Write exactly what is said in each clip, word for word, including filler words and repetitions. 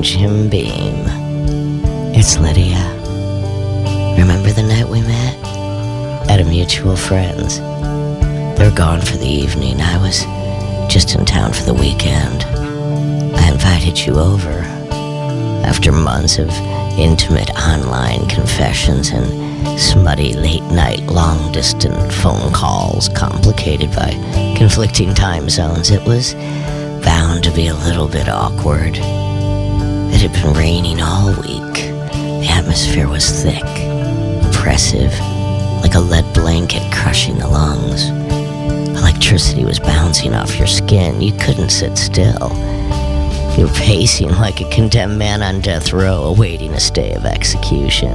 and Jim Beam. It's Lydia. Remember the night we met? At a mutual friend's. They were gone for the evening. I was just in town for the weekend. I invited you over. After months of intimate online confessions and smutty late-night long-distance phone calls complicated by conflicting time zones, it was bound to be a little bit awkward. It had been raining all week. The atmosphere was thick, oppressive, like a lead blanket crushing the lungs. Electricity was bouncing off your skin. You couldn't sit still. You were pacing like a condemned man on death row awaiting a stay of execution.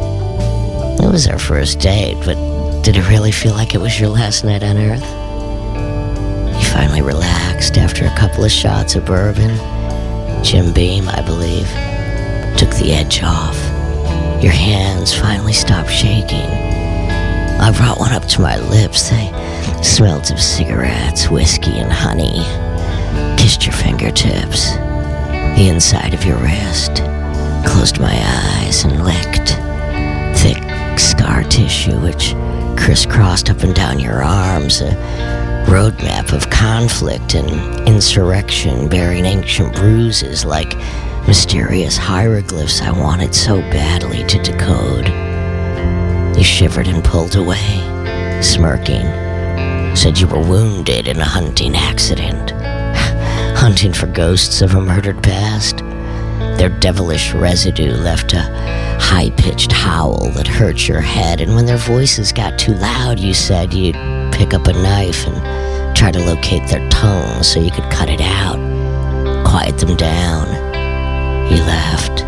It was our first date, but did it really feel like it was your last night on Earth? You finally relaxed after a couple of shots of bourbon. Jim Beam, I believe, took the edge off. Your hands finally stopped shaking. I brought one up to my lips. They smelled of cigarettes, whiskey, and honey. Kissed your fingertips, the inside of your wrist, closed my eyes and licked thick scar tissue which crisscrossed up and down your arms, a roadmap of conflict and insurrection bearing ancient bruises like mysterious hieroglyphs I wanted so badly to decode. You shivered and pulled away, smirking. Said you were wounded in a hunting accident. Hunting for ghosts of a murdered past. Their devilish residue left a high-pitched howl that hurt your head, and when their voices got too loud, you said you'd pick up a knife and try to locate their tone so you could cut it out, quiet them down. You left.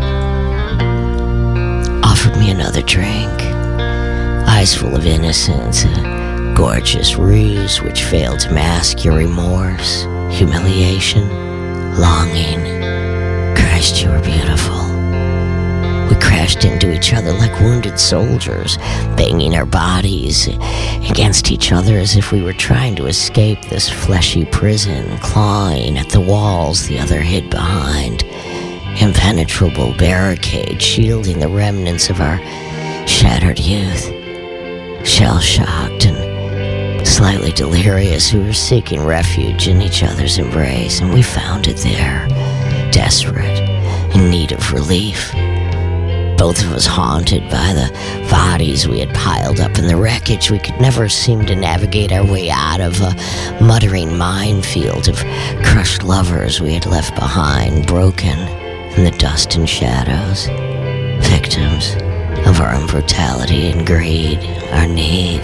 Offered me another drink. Eyes full of innocence, a gorgeous ruse which failed to mask your remorse, humiliation, longing. Christ, you were beautiful. We crashed into each other like wounded soldiers, banging our bodies against each other as if we were trying to escape this fleshy prison, clawing at the walls the other hid behind. Impenetrable barricade shielding the remnants of our shattered youth. Shell-shocked and slightly delirious, we were seeking refuge in each other's embrace, and we found it there, desperate, in need of relief. Both of us haunted by the bodies we had piled up in the wreckage. We could never seem to navigate our way out of a muttering minefield of crushed lovers we had left behind, broken in the dust and shadows, victims of our own brutality and greed, our need.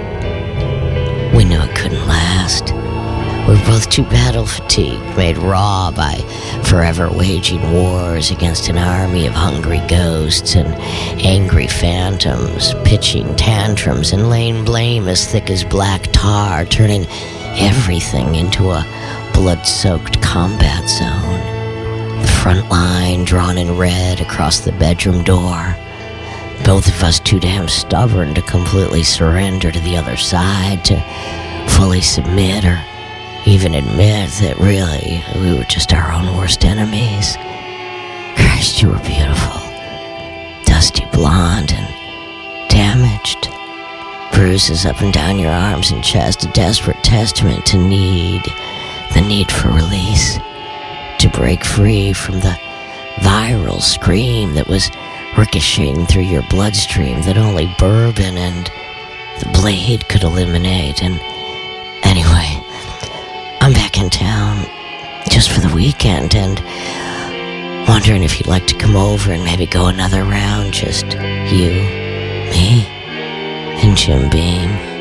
We knew it couldn't last. We were both too battle fatigued, made raw by forever waging wars against an army of hungry ghosts and angry phantoms, pitching tantrums and laying blame as thick as black tar, turning everything into a blood-soaked combat zone. The front line drawn in red across the bedroom door. Both of us too damn stubborn to completely surrender to the other side, to fully submit or even admit that really we were just our own worst enemies. Christ, you were beautiful. Dusty blonde and damaged. Bruises up and down your arms and chest, a desperate testament to need, the need for release, to break free from the viral scream that was ricocheting through your bloodstream that only bourbon and the blade could eliminate. And anyway, I'm back in town just for the weekend and wondering if you'd like to come over and maybe go another round, just you, me, and Jim Beam.